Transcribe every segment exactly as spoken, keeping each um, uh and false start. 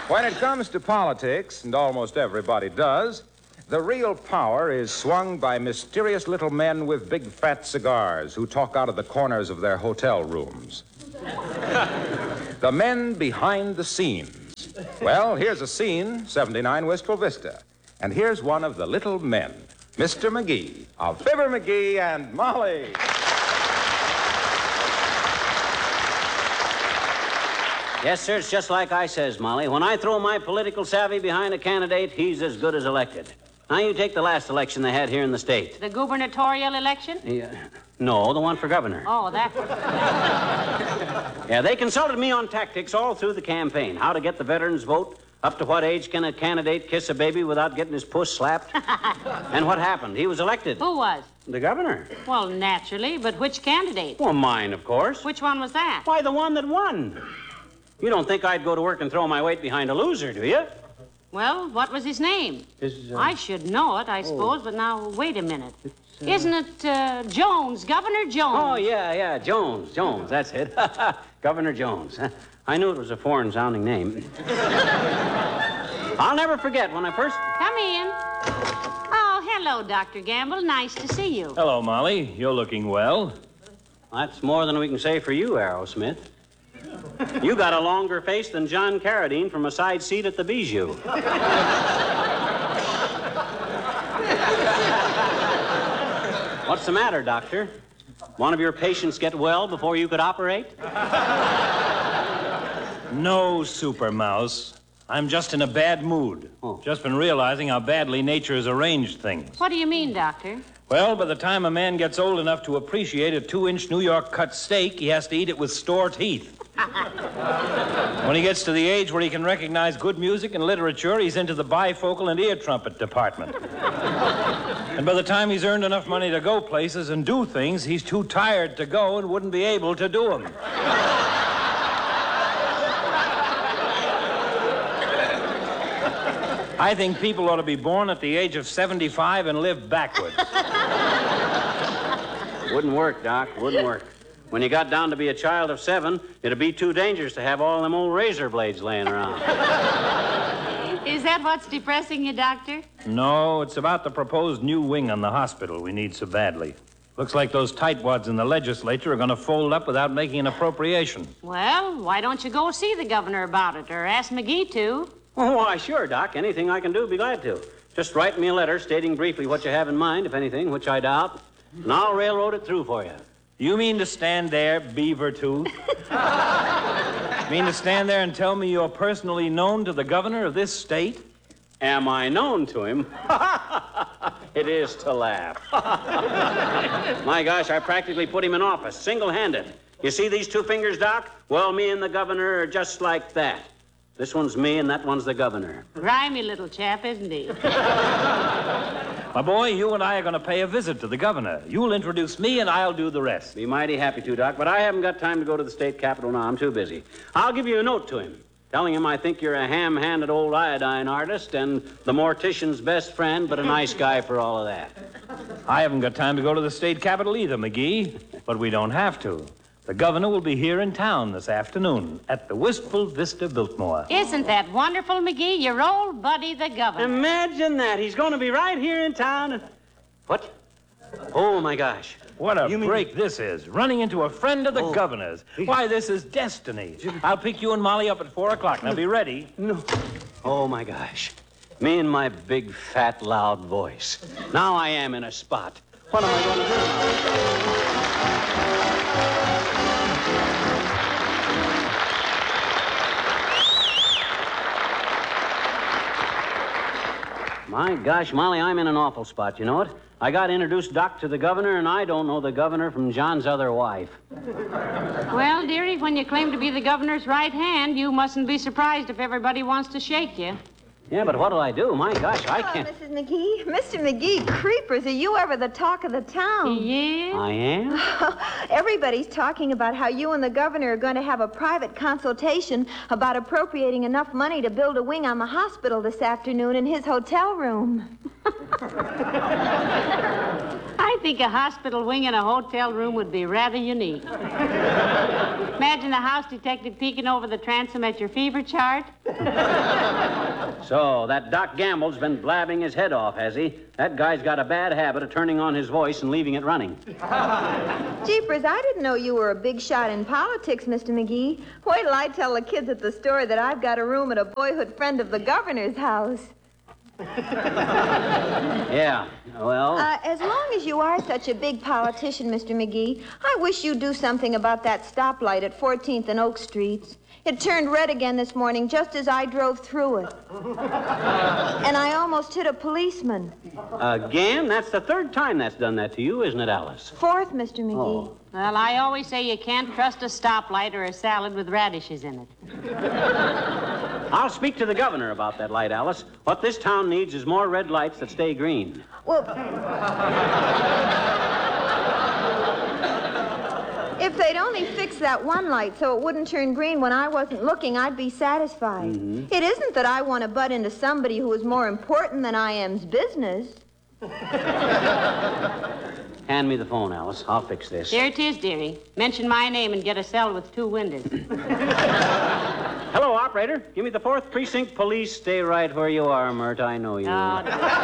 When it comes to politics, and almost everybody does, the real power is swung by mysterious little men with big fat cigars who talk out of the corners of their hotel rooms. The men behind the scenes. Well, here's a scene, seventy-nine Wistful Vista. And here's one of the little men, Mister McGee, of Fibber McGee and Molly. Yes, sir, it's just like I says, Molly. When I throw my political savvy behind a candidate, he's as good as elected. Now, you take the last election they had here in the state. The gubernatorial election? Yeah. No, the one for governor. Oh, that one. Yeah, they consulted me on tactics all through the campaign. How to get the veterans' vote, up to what age can a candidate kiss a baby without getting his puss slapped. And what happened? He was elected. Who was? The governor. Well, naturally, but which candidate? Well, mine, of course. Which one was that? Why, the one that won. You don't think I'd go to work and throw my weight behind a loser, do you? Well, what was his name? His, uh... I should know it, I suppose, oh. But now, wait a minute. Uh... Isn't it uh, Jones, Governor Jones? Oh, yeah, yeah, Jones, Jones, that's it. Governor Jones. I knew it was a foreign-sounding name. I'll never forget when I first... Come in. Oh, hello, Doctor Gamble. Nice to see you. Hello, Molly. You're looking well. That's more than we can say for you, Aerosmith. You got a longer face than John Carradine from a side seat at the Bijou. What's the matter, Doctor? One of your patients get well before you could operate? No, Super Mouse. I'm just in a bad mood. Oh. Just been realizing how badly nature has arranged things. What do you mean, Doctor? Well, by the time a man gets old enough to appreciate a two-inch New York cut steak, he has to eat it with store teeth. When he gets to the age where he can recognize good music and literature, he's into the bifocal and ear trumpet department. And by the time he's earned enough money to go places and do things, he's too tired to go and wouldn't be able to do them. I think people ought to be born at the age of seventy-five and live backwards. Wouldn't work, Doc. Wouldn't work. When you got down to be a child of seven, it'd be too dangerous to have all them old razor blades laying around. Is that what's depressing you, Doctor? No, it's about the proposed new wing on the hospital we need so badly. Looks like those tightwads in the legislature are going to fold up without making an appropriation. Well, why don't you go see the governor about it, or ask McGee to? Oh, why, sure, Doc. Anything I can do, be glad to. Just write me a letter stating briefly what you have in mind, if anything, which I doubt, and I'll railroad it through for you. You mean to stand there, beaver tooth? Mean to stand there and tell me you're personally known to the governor of this state? Am I known to him? It is to laugh. My gosh, I practically put him in office, single-handed. You see these two fingers, Doc? Well, me and the governor are just like that. This one's me and that one's the governor. Grimy little chap, isn't he? My boy, you and I are going to pay a visit to the governor. You'll introduce me and I'll do the rest. Be mighty happy to, Doc, but I haven't got time to go to the state capitol now. I'm too busy. I'll give you a note to him, telling him I think you're a ham-handed old iodine artist and the mortician's best friend, but a nice guy for all of that. I haven't got time to go to the state capitol either, McGee, but we don't have to. The governor will be here in town this afternoon at the Wistful Vista Biltmore. Isn't that wonderful, McGee? Your old buddy, the governor. Imagine that. He's going to be right here in town. And... What? Oh, my gosh. What a you break mean... this is. Running into a friend of the oh. governor's. Why, this is destiny. I'll pick you and Molly up at four o'clock. Now, be ready. No. Oh, my gosh. Me and my big, fat, loud voice. Now I am in a spot. What am I going to do? My gosh, Molly, I'm in an awful spot, you know it? I got introduced, Doc, to the governor, and I don't know the governor from John's other wife. Well, dearie, when you claim to be the governor's right hand, you mustn't be surprised if everybody wants to shake you. Yeah, but what'll I do? My gosh, I can't... Missus McGee. Mister McGee, creepers, are you ever the talk of the town? Yeah? I am? Everybody's talking about how you and the governor are going to have a private consultation about appropriating enough money to build a wing on the hospital this afternoon in his hotel room. I think a hospital wing in a hotel room would be rather unique. Imagine the house detective peeking over the transom at your fever chart. So, that Doc Gamble's been blabbing his head off, has he? That guy's got a bad habit of turning on his voice and leaving it running. Jeepers, I didn't know you were a big shot in politics, Mister McGee. Wait till I tell the kids at the store that I've got a room at a boyhood friend of the governor's house. Yeah, well... Uh, as long as you are such a big politician, Mister McGee, I wish you'd do something about that stoplight at fourteenth and Oak Streets. It turned red again this morning just as I drove through it. And I almost hit a policeman. Again? That's the third time that's done that to you, isn't it, Alice? Fourth, Mister McGee. Oh. Well, I always say you can't trust a stoplight or a salad with radishes in it. I'll speak to the governor about that light, Alice. What this town needs is more red lights that stay green. Well... If they'd only fix that one light so it wouldn't turn green when I wasn't looking, I'd be satisfied. Mm-hmm. It isn't that I want to butt into somebody who is more important than I am's business. Hand me the phone, Alice. I'll fix this. There it is, dearie. Mention my name and get a cell with two windows. Hello, operator. Give me the fourth Precinct Police. Stay right where you are, Mert. I know you. Oh,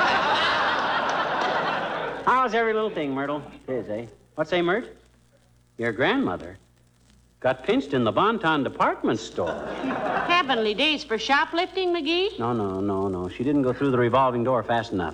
How's every little thing, Myrtle? It is, eh? What's say, Mert? Your grandmother got pinched in the Bonton department store. heavenly days for shoplifting, McGee? No, no, no, no. She didn't go through the revolving door fast enough.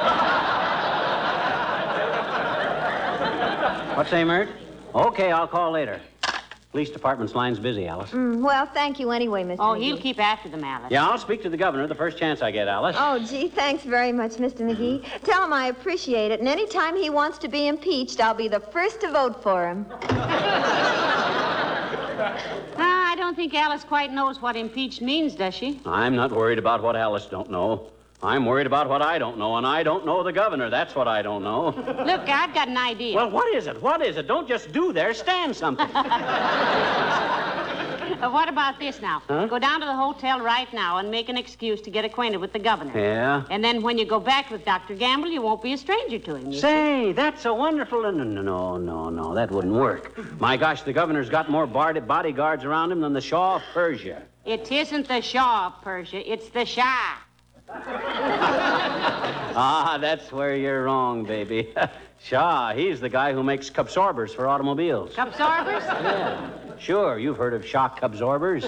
What say, Mert? Okay, I'll call later. Police department's line's busy, Alice. Mm, well, thank you anyway, Mister Oh, McGee. he'll keep after them, Alice. Yeah, I'll speak to the governor the first chance I get, Alice. Oh, gee, thanks very much, Mister McGee. Tell him I appreciate it, and any time he wants to be impeached, I'll be the first to vote for him. Ah, I don't think Alice quite knows what impeached means, does she? I'm not worried about what Alice don't know. I'm worried about what I don't know, and I don't know the governor. That's what I don't know. Look, I've got an idea. Well, what is it? What is it? Don't just do there. Stand something. Uh, what about this now? Huh? Go down to the hotel right now and make an excuse to get acquainted with the governor. Yeah? And then when you go back with Doctor Gamble, you won't be a stranger to him. You Say, that's a wonderful... No, no, no, no, no. That wouldn't work. My gosh, the governor's got more bar- bodyguards around him than the Shah of Persia. see. It isn't the Shah of Persia. It's the Shah. Ah, that's where you're wrong, baby. Shah, he's the guy who makes absorbers for automobiles. Absorbers? Yeah. Sure, you've heard of shock absorbers.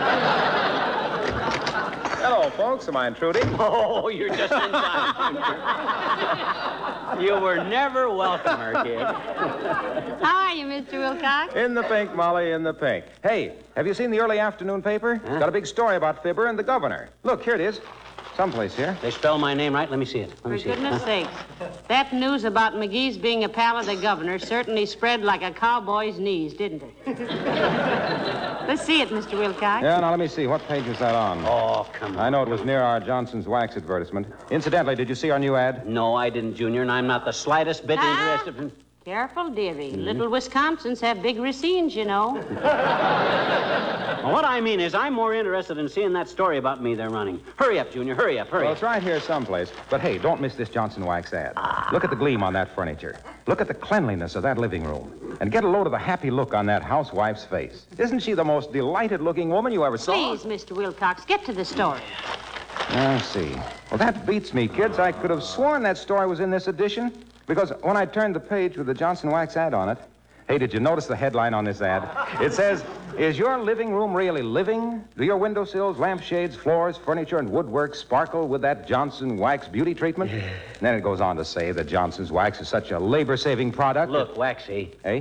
Hello, folks. Am I intruding? Oh, you're just in time. You were never welcomer, kid. How are you, Mister Wilcox? In the pink, Molly, in the pink. Hey, have you seen the early afternoon paper? Huh? Got a big story about Fibber and the governor. Look, here it is. Someplace here. They spell my name right? Let me see it. Let For me see it. goodness Huh? sakes. That news about McGee's being a pal of the governor certainly spread like a cowboy's knees, didn't it? Let's see it, Mister Wilcox. Yeah, now let me see. What page is that on? Oh, come on. I know it was near our Johnson's Wax advertisement. Incidentally, did you see our new ad? No, I didn't, Junior, and I'm not the slightest bit Ah. interested in... Careful, dearie. Little Wisconsins have big racines, you know. Well, what I mean is I'm more interested in seeing that story about me they're running. Hurry up, Junior, hurry up, hurry Well, up. it's right here someplace. But hey, don't miss this Johnson Wax ad. Look at the gleam on that furniture. Look at the cleanliness of that living room. And get a load of the happy look on that housewife's face. Isn't she the most delighted-looking woman you ever saw? Please, Mister Wilcox, get to the story. I see. Well, that beats me, kids. I could have sworn that story was in this edition. Because when I turned the page with the Johnson Wax ad on it, hey, did you notice the headline on this ad? It says, "Is your living room really living? Do your windowsills, lampshades, floors, furniture, and woodwork sparkle with that Johnson Wax beauty treatment?" And then it goes on to say that Johnson's Wax is such a labor-saving product. Look, Waxy, Hey?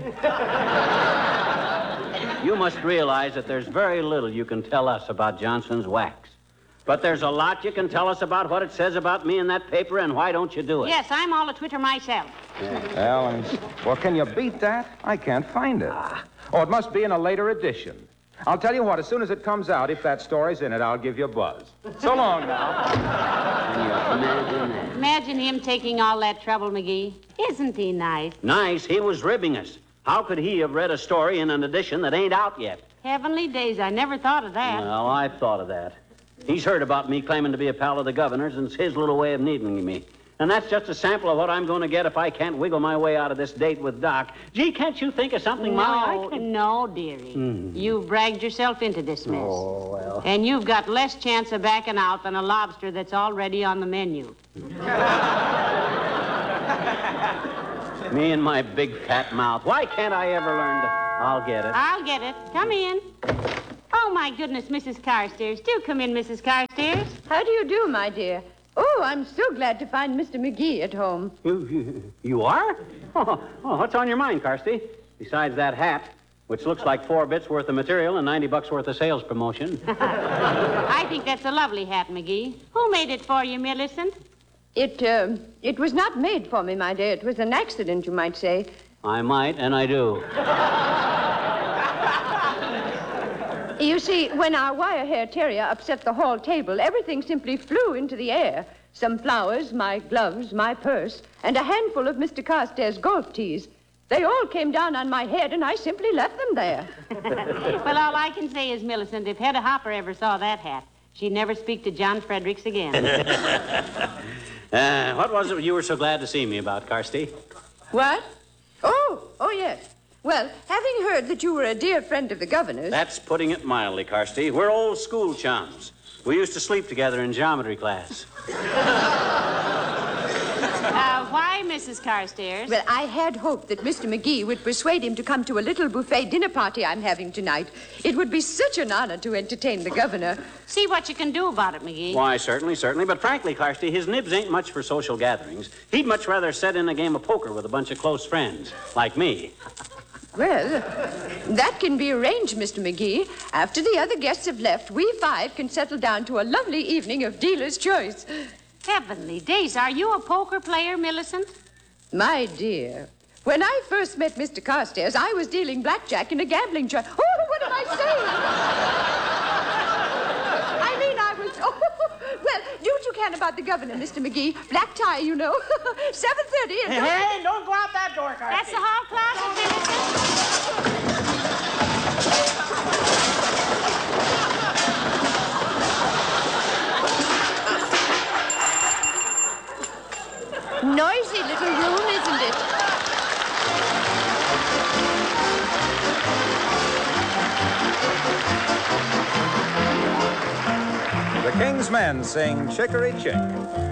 you must realize that there's very little you can tell us about Johnson's Wax. But there's a lot you can tell us about what it says about me in that paper, and why don't you do it? Yes, I'm all a Twitter myself. Well, and, well, can you beat that? I can't find it. Oh, it must be in a later edition. I'll tell you what, as soon as it comes out, if that story's in it, I'll give you a buzz. So long now. Can you imagine that? Imagine him taking all that trouble, McGee. Isn't he nice? Nice, he was ribbing us. How could he have read a story in an edition that ain't out yet? Heavenly days, I never thought of that. Well, I thought of that. He's heard about me claiming to be a pal of the governor's, and it's his little way of needling me. And that's just a sample of what I'm going to get if I can't wiggle my way out of this date with Doc. Gee, can't you think of something, Molly? I No, can... no, dearie. Hmm. You've bragged yourself into this mess. Oh, well. And you've got less chance of backing out than a lobster that's already on the menu. Me and my big fat mouth. Why can't I ever learn to... I'll get it. I'll get it. Come in. Oh, my goodness, Missus Carstairs. Do come in, Missus Carstairs. How do you do, my dear? Oh, I'm so glad to find Mister McGee at home. You, you, you are? Oh, oh, what's on your mind, Carsty? Besides that hat, which looks like four bits worth of material and ninety bucks worth of sales promotion. I think that's a lovely hat, McGee. Who made it for you, Millicent? It, uh, it was not made for me, my dear. It was an accident, you might say. I might, and I do. You see, when our wire-hair terrier upset the hall table, everything simply flew into the air. Some flowers, my gloves, my purse, and a handful of Mister Carstairs' golf tees. They all came down on my head, and I simply left them there. Well, all I can say is, Millicent, if Hedda Hopper ever saw that hat, she'd never speak to John Fredericks again. uh, what was it you were so glad to see me about, Carsty? What? Oh, oh, yes. Well, having heard that you were a dear friend of the governor's... That's putting it mildly, Carsty. We're old school chums. We used to sleep together in geometry class. Uh, why, Missus Carstairs? Well, I had hoped that Mister McGee would persuade him to come to a little buffet dinner party I'm having tonight. It would be such an honor to entertain the governor. See what you can do about it, McGee. Why, certainly, certainly. But frankly, Carsty, his nibs ain't much for social gatherings. He'd much rather set in a game of poker with a bunch of close friends, like me. Well, that can be arranged, Mister McGee. After the other guests have left, we five can settle down to a lovely evening of dealer's choice. Heavenly days, are you a poker player, Millicent? My dear, when I first met Mister Carstairs, I was dealing blackjack in a gambling joint. Oh, what am I saying? I mean, I was... Oh, well, do what you can about the governor, Mister McGee. Black tie, you know. seven thirty and... Hey, hey, don't go out that door, Carsty. That's the hall closet, Millicent. Noisy little room, isn't it? The King's Men sing Chicory Chick.